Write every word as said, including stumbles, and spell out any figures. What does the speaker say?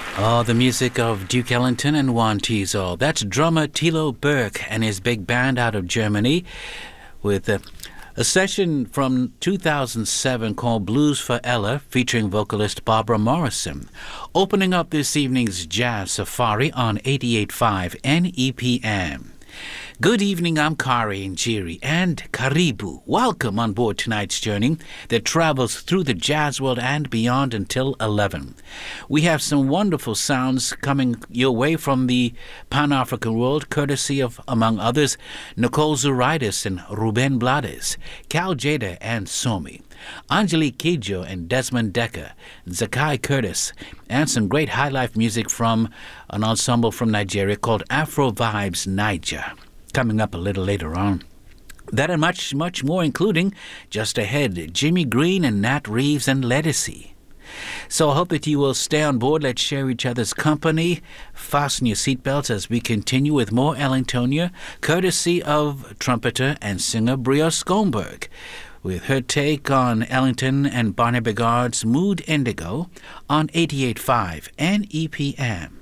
Oh, the music of Duke Ellington and Juan Teasel. That's drummer Thilo Burke and his big band out of Germany with a, a session from two thousand seven called Blues for Ella featuring vocalist Barbara Morrison. Opening up this evening's Jazz Safari on eighty-eight point five N E P M. Good evening, I'm Kari Njiri and Karibu. Welcome on board tonight's journey that travels through the jazz world and beyond until eleven. We have some wonderful sounds coming your way from the Pan-African world, courtesy of, among others, Nicole Zouridis and Ruben Blades, Cal Jada and Somi, Angelique Kidjo and Desmond Dekker, Zakai Curtis, and some great high-life music from an ensemble from Nigeria called Afro Vibes Niger. Coming up a little later on. That and much, much more, including, just ahead, Jimmy Green and Nat Reeves and Ledisi. So I hope that you will stay on board. Let's share each other's company. Fasten your seatbelts as we continue with more Ellingtonia, courtesy of trumpeter and singer Bria Skomberg, with her take on Ellington and Barney Bigard's Mood Indigo on eighty-eight point five N E P M.